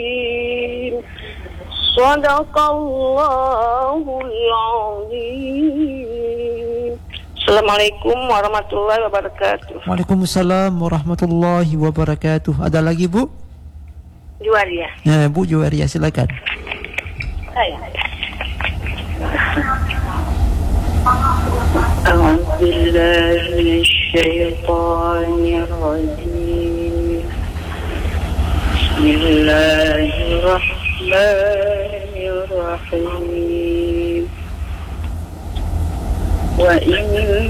Sadaqallahul azim. Assalamualaikum warahmatullahi wabarakatuh. Waalaikumsalam warahmatullahi wabarakatuh. Ada lagi, Bu? Juwaria. Bu Juwaria, silakan. Saya. A'udzu billahi minasyaitonir rajim. Bismillahirrahmanirrahim. Wa in